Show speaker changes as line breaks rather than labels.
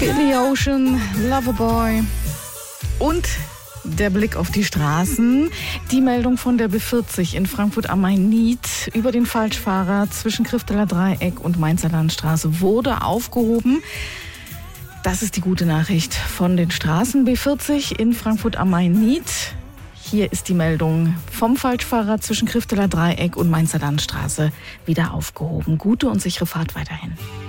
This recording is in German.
Billy Ocean, Loverboy und der Blick auf die Straßen. Die Meldung von der B40 in Frankfurt am Main-Nied über den Falschfahrer zwischen Krifteler Dreieck und Mainzer Landstraße wurde aufgehoben. Das ist die gute Nachricht von den Straßen B40 in Frankfurt am Main-Nied. Hier ist die Meldung vom Falschfahrer zwischen Krifteler Dreieck und Mainzer Landstraße wieder aufgehoben. Gute und sichere Fahrt weiterhin.